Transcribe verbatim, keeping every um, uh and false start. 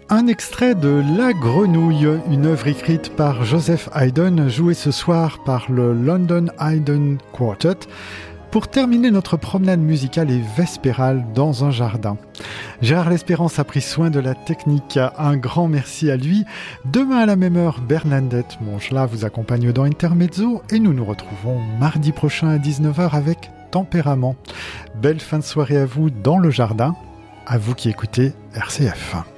Un extrait de La Grenouille, une œuvre écrite par Joseph Haydn, jouée ce soir par le London Haydn Quartet, pour terminer notre promenade musicale et vespérale dans un jardin. Gérard L'Espérance a pris soin de la technique, un grand merci à lui. Demain à la même heure, Bernadette Mongelat vous accompagne dans Intermezzo et nous nous retrouvons mardi prochain à dix-neuf heures avec Tempérament. Belle fin de soirée à vous dans le jardin, à vous qui écoutez R C F.